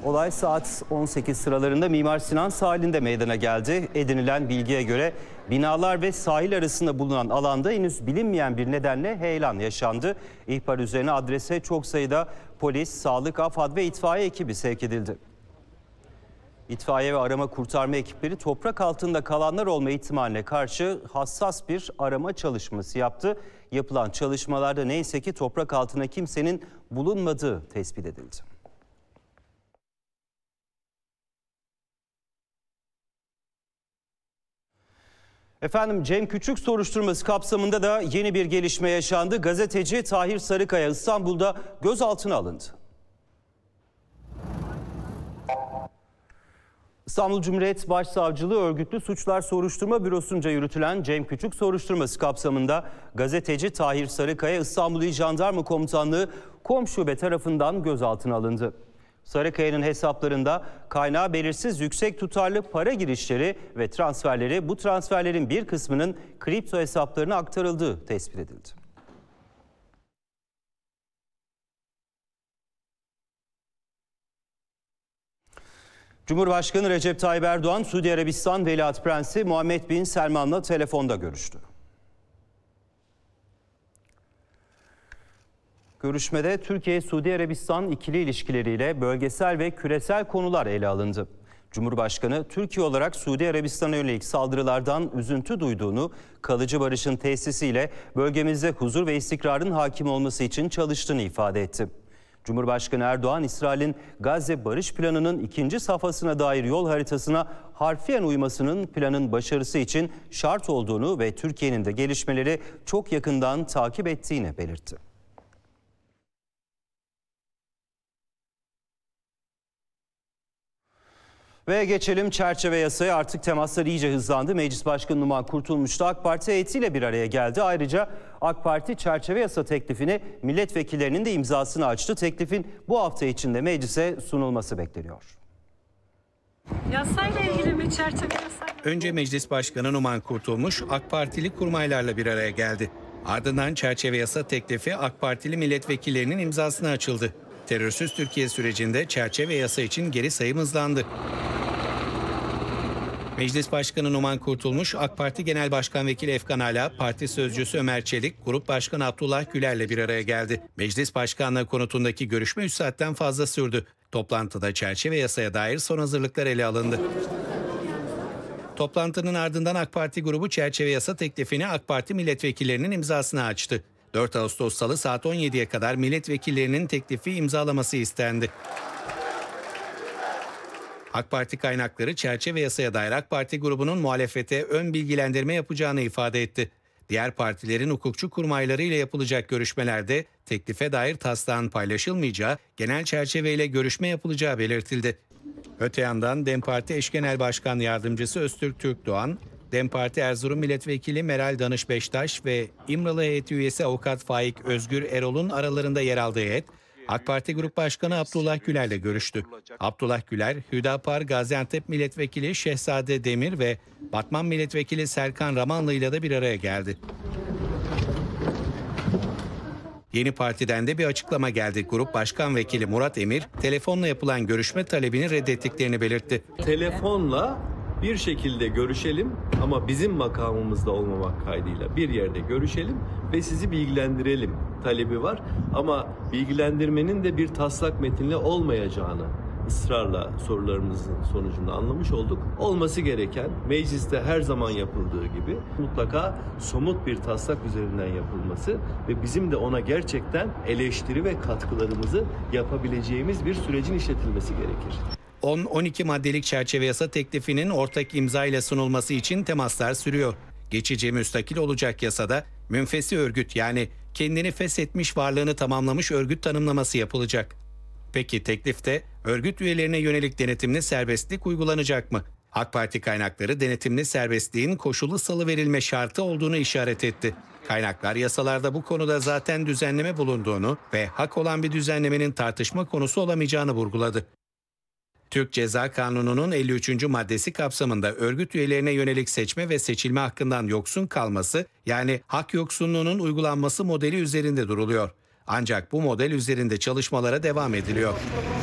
Olay saat 18 sıralarında Mimar Sinan sahilinde meydana geldi. Edinilen bilgiye göre binalar ve sahil arasında bulunan alanda henüz bilinmeyen bir nedenle heyelan yaşandı. İhbar üzerine adrese çok sayıda polis, sağlık, AFAD ve itfaiye ekibi sevk edildi. İtfaiye ve arama kurtarma ekipleri toprak altında kalanlar olma ihtimaline karşı hassas bir arama çalışması yaptı. Yapılan çalışmalarda neyse ki toprak altına kimsenin bulunmadığı tespit edildi. Efendim, Cem Küçük soruşturması kapsamında da yeni bir gelişme yaşandı. Gazeteci Tahir Sarıkaya İstanbul'da gözaltına alındı. İstanbul Cumhuriyet Başsavcılığı Örgütlü Suçlar Soruşturma Bürosu'nca yürütülen Cem Küçük soruşturması kapsamında gazeteci Tahir Sarıkaya İstanbul İl Jandarma Komutanlığı KOM Şube tarafından gözaltına alındı. Sarıkaya'nın hesaplarında kaynağı belirsiz yüksek tutarlı para girişleri ve transferleri, bu transferlerin bir kısmının kripto hesaplarına aktarıldığı tespit edildi. Cumhurbaşkanı Recep Tayyip Erdoğan, Suudi Arabistan Veliaht Prensi Muhammed Bin Selman'la telefonda görüştü. Görüşmede Türkiye-Suudi Arabistan ikili ilişkileriyle bölgesel ve küresel konular ele alındı. Cumhurbaşkanı, Türkiye olarak Suudi Arabistan'a yönelik saldırılardan üzüntü duyduğunu, kalıcı barışın tesisiyle bölgemizde huzur ve istikrarın hakim olması için çalıştığını ifade etti. Cumhurbaşkanı Erdoğan, İsrail'in Gazze Barış Planı'nın ikinci safhasına dair yol haritasına harfiyen uymasının planın başarısı için şart olduğunu ve Türkiye'nin de gelişmeleri çok yakından takip ettiğini belirtti. Ve geçelim çerçeve yasaya. Artık temaslar iyice hızlandı. Meclis Başkanı Numan Kurtulmuş da AK Parti heyetiyle bir araya geldi. Ayrıca AK Parti çerçeve yasa teklifini milletvekillerinin de imzasını açtı. Teklifin bu hafta içinde meclise sunulması bekleniyor. Yasayla ilgili mi, çerçeve yasayla? Önce Meclis Başkanı Numan Kurtulmuş AK Partili kurmaylarla bir araya geldi. Ardından çerçeve yasa teklifi AK Partili milletvekillerinin imzasına açıldı. Terörsüz Türkiye sürecinde çerçeve yasa için geri sayım hızlandı. Meclis Başkanı Numan Kurtulmuş, AK Parti Genel Başkan Vekili Efkan Ala, Parti Sözcüsü Ömer Çelik, Grup Başkanı Abdullah Güler'le bir araya geldi. Meclis Başkanlığı konutundaki görüşme 3 saatten fazla sürdü. Toplantıda çerçeve yasaya dair son hazırlıklar ele alındı. Toplantının ardından AK Parti grubu çerçeve yasa teklifini AK Parti milletvekillerinin imzasına açtı. 4 Ağustos Salı saat 17'ye kadar milletvekillerinin teklifi imzalaması istendi. AK Parti kaynakları çerçeve yasaya dair AK Parti grubunun muhalefete ön bilgilendirme yapacağını ifade etti. Diğer partilerin hukukçu kurmaylarıyla yapılacak görüşmelerde teklife dair taslağın paylaşılmayacağı, genel çerçeveyle görüşme yapılacağı belirtildi. Öte yandan DEM Parti Eş Genel Başkan Yardımcısı Öztürk Türkdoğan, DEM Parti Erzurum Milletvekili Meral Danış Beştaş ve İmralı heyeti üyesi Avukat Faik Özgür Erol'un aralarında yer aldığı heyet, AK Parti Grup Başkanı Abdullah Güler'le görüştü. Abdullah Güler, Hüdapar Gaziantep Milletvekili Şehzade Demir ve Batman Milletvekili Serkan Ramanlı ile de bir araya geldi. Yeni Parti'den de bir açıklama geldi. Grup Başkan Vekili Murat Emir, telefonla yapılan görüşme talebini reddettiklerini belirtti. Telefonla bir şekilde görüşelim ama bizim makamımızda olmamak kaydıyla bir yerde görüşelim ve sizi bilgilendirelim talebi var. Ama bilgilendirmenin de bir taslak metinle olmayacağını ısrarla sorularımızın sonucunda anlamış olduk. Olması gereken mecliste her zaman yapıldığı gibi mutlaka somut bir taslak üzerinden yapılması ve bizim de ona gerçekten eleştiri ve katkılarımızı yapabileceğimiz bir sürecin işletilmesi gerekir. 10-12 maddelik çerçeve yasa teklifinin ortak imza ile sunulması için temaslar sürüyor. Geçici müstakil olacak yasada münfesi örgüt, yani kendini feshetmiş varlığını tamamlamış örgüt tanımlaması yapılacak. Peki teklifte örgüt üyelerine yönelik denetimli serbestlik uygulanacak mı? AK Parti kaynakları denetimli serbestliğin koşulu salıverilme şartı olduğunu işaret etti. Kaynaklar yasalarda bu konuda zaten düzenleme bulunduğunu ve hak olan bir düzenlemenin tartışma konusu olamayacağını vurguladı. Türk Ceza Kanunu'nun 53. maddesi kapsamında örgüt üyelerine yönelik seçme ve seçilme hakkından yoksun kalması, yani hak yoksunluğunun uygulanması modeli üzerinde duruluyor. Ancak bu model üzerinde çalışmalara devam ediliyor.